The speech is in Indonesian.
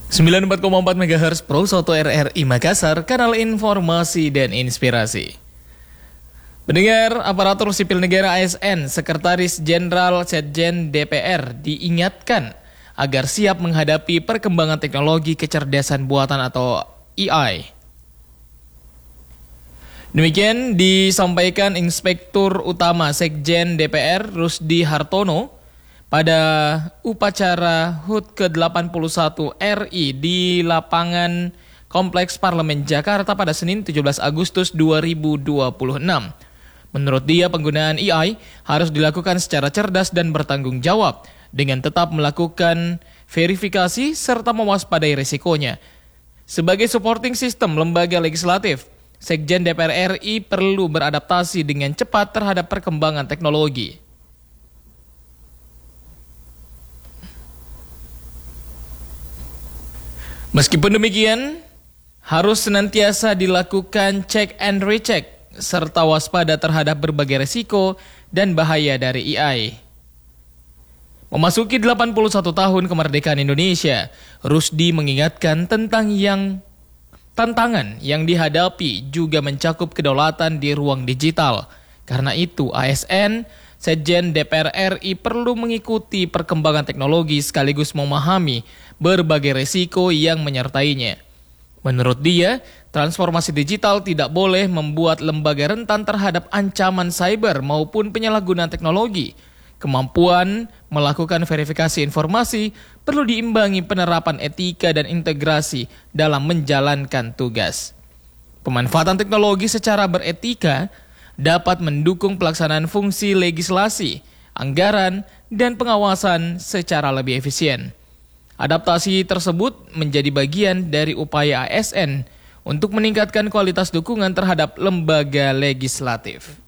94,4 MHz Pro 1 RRI Makassar, kanal informasi dan inspirasi. Pendengar, aparatur sipil negara ASN, Sekretaris Jenderal Setjen DPR diingatkan agar siap menghadapi perkembangan teknologi kecerdasan buatan atau AI. Demikian disampaikan Inspektur Utama Sekjen DPR Rusdi Hartono pada upacara HUT ke-81 RI di lapangan Kompleks Parlemen Jakarta pada Senin 17 Agustus 2026. Menurut dia, penggunaan AI harus dilakukan secara cerdas dan bertanggung jawab dengan tetap melakukan verifikasi serta mewaspadai risikonya. Sebagai supporting system lembaga legislatif, Sekjen DPR RI perlu beradaptasi dengan cepat terhadap perkembangan teknologi. Meskipun demikian, harus senantiasa dilakukan check and recheck serta waspada terhadap berbagai risiko dan bahaya dari AI. Memasuki 81 tahun kemerdekaan Indonesia, Rusdi mengingatkan tentang tantangan yang dihadapi juga mencakup kedaulatan di ruang digital. Karena itu, ASN, Sekjen DPR RI perlu mengikuti perkembangan teknologi sekaligus memahami berbagai risiko yang menyertainya. Menurut dia, transformasi digital tidak boleh membuat lembaga rentan terhadap ancaman cyber maupun penyalahgunaan teknologi. Kemampuan melakukan verifikasi informasi perlu diimbangi penerapan etika dan integrasi dalam menjalankan tugas. Pemanfaatan teknologi secara beretika dapat mendukung pelaksanaan fungsi legislasi, anggaran, dan pengawasan secara lebih efisien. Adaptasi tersebut menjadi bagian dari upaya ASN untuk meningkatkan kualitas dukungan terhadap lembaga legislatif.